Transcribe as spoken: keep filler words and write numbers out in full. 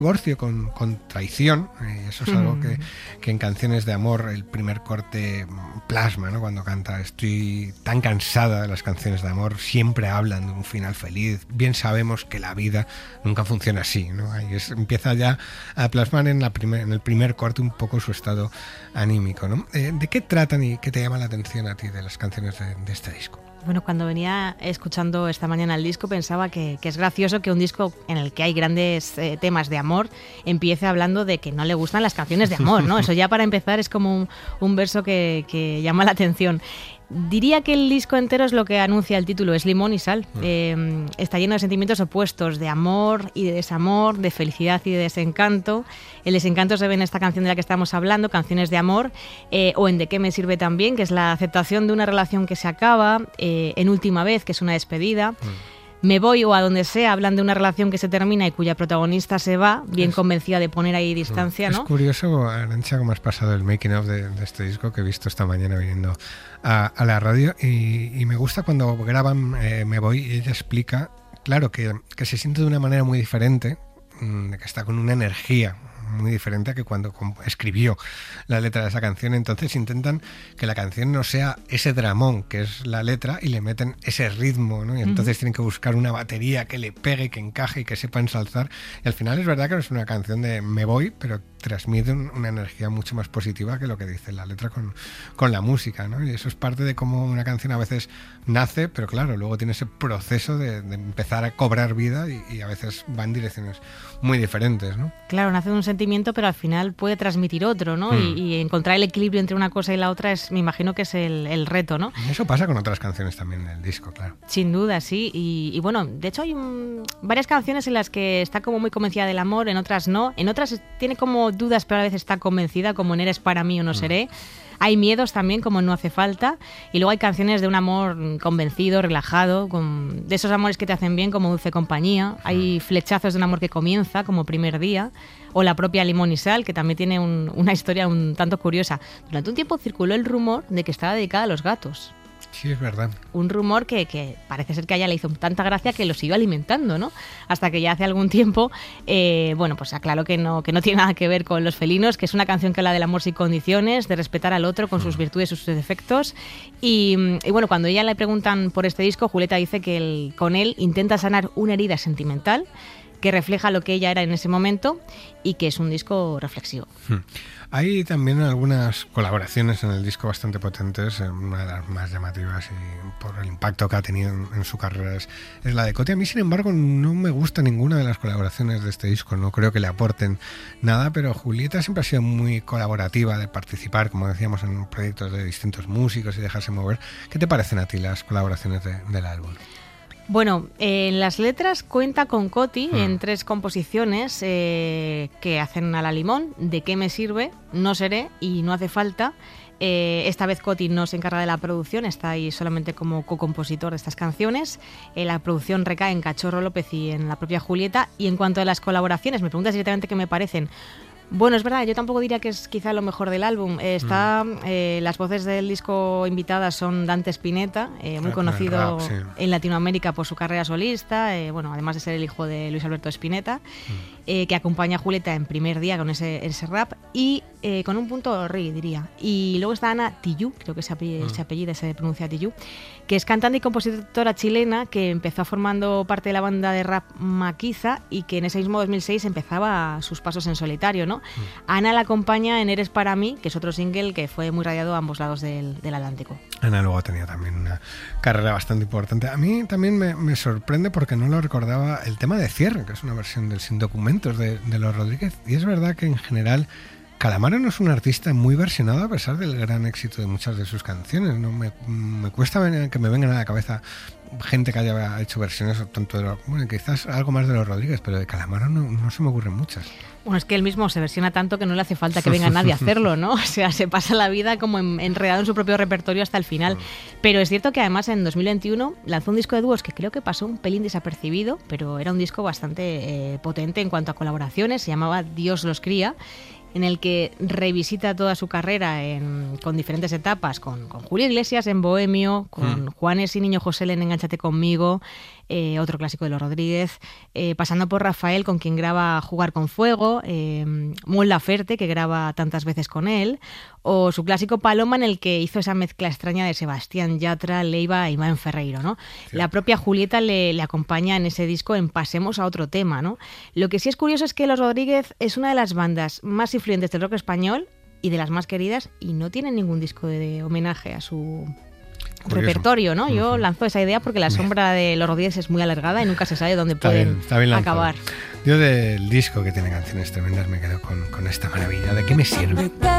divorcio, con, con traición, y eso es algo que, que en Canciones de Amor el primer corte plasma, ¿no? Cuando canta: estoy tan cansada de las canciones de amor, siempre hablan de un final feliz, bien sabemos que la vida nunca funciona así, ¿no? Ahí es, empieza ya a plasmar en, la primer, en el primer corte un poco su estado anímico, ¿no? Eh, ¿De qué tratan y qué te llama la atención a ti de las canciones de, de este disco? Bueno, cuando venía escuchando esta mañana el disco pensaba que, que es gracioso que un disco en el que hay grandes eh, temas de amor empiece hablando de que no le gustan las canciones de amor, ¿no? Eso ya para empezar es como un, un verso que, que llama la atención. Diría que el disco entero es lo que anuncia el título, es limón y sal. Eh, está lleno de sentimientos opuestos, de amor y de desamor, de felicidad y de desencanto. El desencanto se ve en esta canción de la que estamos hablando, Canciones de Amor, eh, o en De qué me sirve también, que es la aceptación de una relación que se acaba, eh, en Última vez, que es una despedida. Mm. Me voy o a donde sea, hablan de una relación que se termina y cuya protagonista se va, bien es, convencida de poner ahí distancia, ¿no? Es curioso, Arantxa, cómo has pasado el making of de, de este disco que he visto esta mañana viniendo a, a la radio, y, y me gusta cuando graban eh, Me voy, y ella explica, claro, que, que se siente de una manera muy diferente, mmm, que está con una energía muy diferente a que cuando escribió la letra de esa canción. Entonces intentan que la canción no sea ese dramón que es la letra y le meten ese ritmo, ¿no? Y entonces uh-huh. tienen que buscar una batería que le pegue, que encaje y que sepa ensalzar. Y al final es verdad que no es una canción de me voy, pero transmite una energía mucho más positiva que lo que dice la letra con, con la música, ¿no? Y eso es parte de cómo una canción a veces nace, pero claro, luego tiene ese proceso de, de empezar a cobrar vida y, y a veces va en direcciones muy diferentes, ¿no? Claro, nace de un sentimiento, pero al final puede transmitir otro, ¿no? Mm. Y, y encontrar el equilibrio entre una cosa y la otra es, me imagino que es el, el reto, ¿no? Y eso pasa con otras canciones también en el disco, claro. Sin duda, sí. Y, y bueno, de hecho hay un, varias canciones en las que está como muy convencida del amor, en otras no. En otras tiene como dudas, pero a veces está convencida, como en Eres para mí o No seré. Mm. Hay miedos también, como No hace falta. Y luego hay canciones de un amor convencido, relajado, con, de esos amores que te hacen bien, como Dulce compañía. Hay flechazos de un amor que comienza, como Primer día. O la propia Limón y sal, que también tiene un, una historia un tanto curiosa. Durante un tiempo circuló el rumor de que estaba dedicada a los gatos. Sí, es verdad. Un rumor que, que parece ser que a ella le hizo tanta gracia que lo siguió alimentando, ¿no? Hasta que ya hace algún tiempo, eh, bueno, pues aclaró que no, que no tiene nada que ver con los felinos, que es una canción que habla del amor sin condiciones, de respetar al otro con sus virtudes y sus defectos. Y, y bueno, cuando ella le preguntan por este disco, Julieta dice que el, con él intenta sanar una herida sentimental que refleja lo que ella era en ese momento y que es un disco reflexivo. Hmm. Hay también algunas colaboraciones en el disco bastante potentes. Una de las más llamativas y por el impacto que ha tenido en, en su carrera es, es la de Coti. A mí, sin embargo, no me gusta ninguna de las colaboraciones de este disco. No creo que le aporten nada, pero Julieta siempre ha sido muy colaborativa, de participar, como decíamos, en proyectos de distintos músicos y dejarse mover. ¿Qué te parecen a ti las colaboraciones de, del álbum? Bueno, eh, en las letras cuenta con Coti mm. en tres composiciones eh, que hacen a la limón: De qué me sirve, No seré y No hace falta. Eh, esta vez Coti no se encarga de la producción, está ahí solamente como co-compositor de estas canciones. Eh, la producción recae en Cachorro López y en la propia Julieta. Y en cuanto a las colaboraciones, me preguntas directamente qué me parecen. Bueno, es verdad, yo tampoco diría que es quizá lo mejor del álbum. Eh, está, mm. eh, las voces del disco invitadas son Dante Spinetta, eh, muy ah, conocido rap, sí. en Latinoamérica por su carrera solista, eh, bueno, además de ser el hijo de Luis Alberto Spinetta, mm. eh, que acompaña a Julieta en Primer día con ese, ese rap y eh, con un punto reggae, diría. Y luego está Ana Tijoux, creo que se apellida, mm. se, apellida, se pronuncia Tijoux, que es cantante y compositora chilena que empezó formando parte de la banda de rap Maquiza y que en ese mismo dos mil seis empezaba sus pasos en solitario, ¿no? Mm. Ana la acompaña en Eres para mí, que es otro single que fue muy radiado a ambos lados del, del Atlántico. Ana luego tenía también una carrera bastante importante. A mí también me, me sorprende porque no lo recordaba el tema de Cierre, que es una versión del Sin Documentos de, de Los Rodríguez, y es verdad que en general Calamaro no es un artista muy versionado a pesar del gran éxito de muchas de sus canciones. No me, me cuesta que me vengan a la cabeza gente que haya hecho versiones tanto de los, bueno, quizás algo más de Los Rodríguez, pero de Calamaro no, no se me ocurren muchas. Bueno, es que él mismo se versiona tanto que no le hace falta que venga nadie a hacerlo, ¿no? O sea, se pasa la vida como enredado en su propio repertorio hasta el final. Pero es cierto que además en dos mil veintiuno lanzó un disco de dúos que creo que pasó un pelín desapercibido, pero era un disco bastante eh, potente en cuanto a colaboraciones. Se llamaba Dios los cría, en el que revisita toda su carrera en, con diferentes etapas, con, con Julio Iglesias en Bohemio, con mm. Juanes y Niño José en Engánchate conmigo, eh, otro clásico de los Rodríguez, eh, pasando por Rafael, con quien graba Jugar con Fuego, eh, Mon Laferte, que graba tantas veces con él, o su clásico Paloma, en el que hizo esa mezcla extraña de Sebastián Yatra, Leiva e Iván Ferreiro, ¿no? Sí. La propia Julieta le, le acompaña en ese disco en Pasemos a otro tema, ¿no? Lo que sí es curioso es que Los Rodríguez es una de las bandas más influyentes del rock español y de las más queridas, y no tienen ningún disco de, de homenaje a su curioso repertorio, ¿no? Yo uh-huh. lanzo esa idea porque la sombra de Los Rodríguez es muy alargada y nunca se sabe dónde está pueden bien, está bien acabar. Yo del disco, que tiene canciones tremendas, me quedo con, con esta maravilla. ¿De qué me sirve?